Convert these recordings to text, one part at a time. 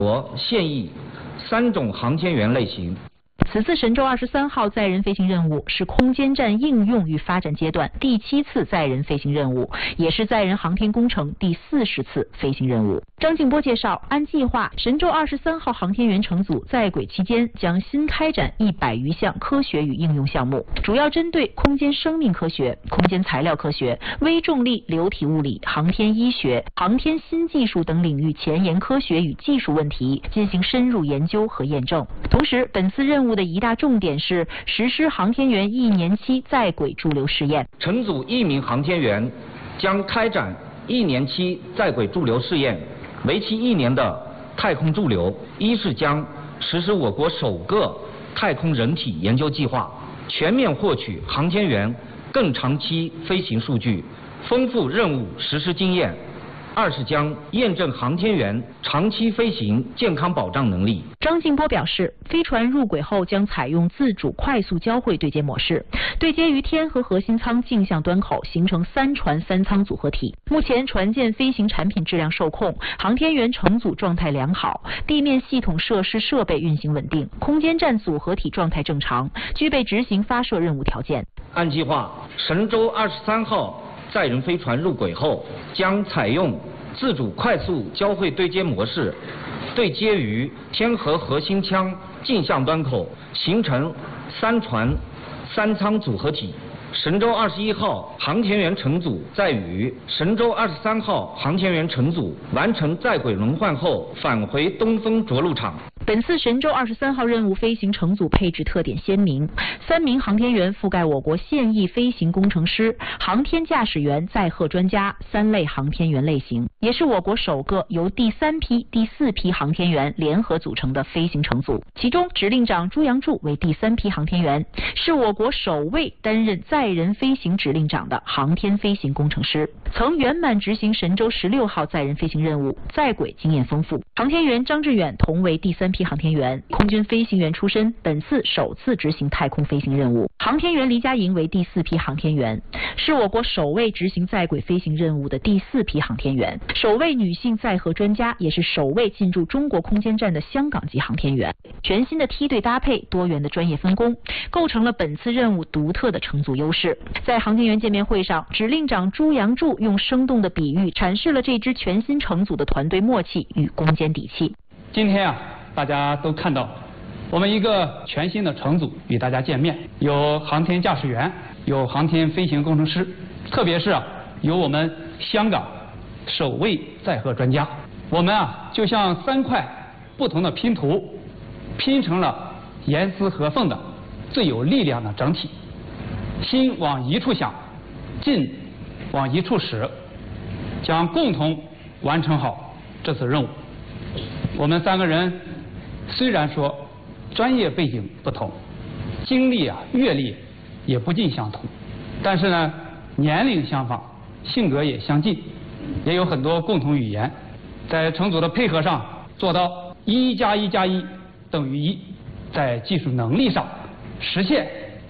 国现役3种航天员类型。 此次神舟23号载人飞行任务是空间站应用与发展阶段第7次载人飞行任务，也是载人航天工程第40次飞行任务。张静波介绍，按计划，神舟23号航天员乘组在轨期间将新开展100余项科学与应用项目，主要针对空间生命科学、空间材料科学、微重力流体物理、航天医学、航天新技术等领域前沿科学与技术问题进行深入研究和验证。同时，本次任务的一大重点是实施航天员1年期在轨驻留试验。 乘组1名航天员将开展1年期在轨驻留试验，为期1年的太空驻留。一是将实施我国首个太空人体研究计划，全面获取航天员更长期飞行数据，丰富任务实施经验。二是将验证航天员长期飞行健康保障能力。 张静波表示，飞船入轨后将采用自主快速交会对接模式，对接于天和核心舱镜像端口，形成3船3舱组合体。目前船舰飞行产品质量受控，航天员乘组状态良好，地面系统设施设备运行稳定，空间站组合体状态正常，具备执行发射任务条件。 按计划，神舟23号载人飞船入轨后，将采用自主快速交会对接模式，对接于天和核心舱镜像端口，形成3船3舱组合体。神舟21号航天员乘组在与神舟23号航天员乘组完成在轨轮换后，返回东风着陆场。 本次神舟23号任务飞行乘组配置特点鲜明，3名航天员覆盖我国现役飞行工程师、航天驾驶员、载荷专家3类航天员类型，也是我国首个由第3批、第4批航天员联合组成的飞行乘组。其中，指令长朱杨柱为第3批航天员，是我国首位担任载人飞行指令长的航天飞行工程师，曾圆满执行神舟16号载人飞行任务，在轨经验丰富。航天员张志远同为第3批航天员，空军飞行员出身，本次首次执行太空飞行任务。航天员黎佳莹为第4批航天员，是我国首位执行在轨飞行任务的第4批航天员，首位女性载荷专家，也是首位进驻中国空间站的香港籍航天员。全新的梯队搭配，多元的专业分工，构成了本次任务独特的乘组优势。在航天员见面会上，指令长朱杨柱用生动的比喻阐释了这支全新乘组的团队默契与攻坚底气。 今天大家都看到我们一个全新的乘组与大家见面，有航天驾驶员，有航天飞行工程师，特别是有我们香港首位载荷专家。我们就像3块不同的拼图，拼成了严丝合缝的最有力量的整体。心往一处想，劲往一处使，将共同完成好这次任务。我们3个人虽然说专业背景不同，经历阅历也不尽相同，但是呢，年龄相仿，性格也相近，也有很多共同语言。在乘组的配合上做到1+1+1等于1，在技术能力上实现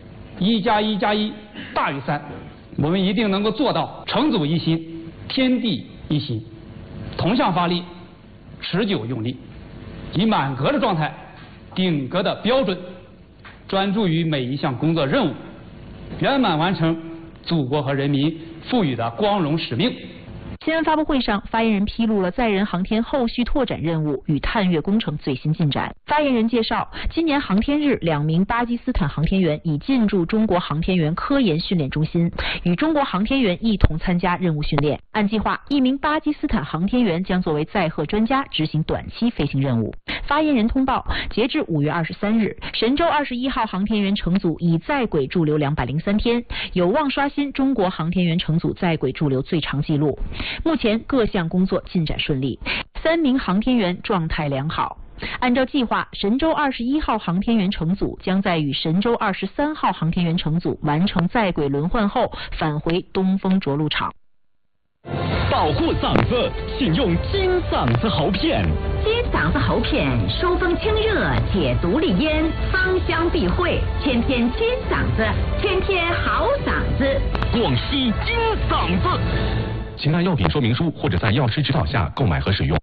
1+1+1大于3，我们一定能够做到乘组一心，天地一心，同向发力，持久用力，以满格的状态，顶格的标准，专注于每一项工作任务，圆满完成祖国和人民赋予的光荣使命。 新闻发布会上，发言人披露了载人航天后续拓展任务与探月工程最新进展。发言人介绍，今年航天日，2名巴基斯坦航天员已进驻中国航天员科研训练中心，与中国航天员一同参加任务训练。按计划，1名巴基斯坦航天员将作为载荷专家执行短期飞行任务。发言人通报，截至5月23日，神舟21号航天员乘组已在轨驻留203天，有望刷新中国航天员乘组在轨驻留最长纪录。目前各项工作进展顺利，3名航天员状态良好。按照计划，神舟21号航天员乘组将在与神舟23号航天员乘组完成在轨轮换后，返回东风着陆场。 保护嗓子，请用金嗓子喉片。 金嗓子喉片收风清热，解毒利咽，芳香避秽，天天金嗓子，天天好嗓子。 广西金嗓子。请按药品说明书或者在药师指导下购买和使用。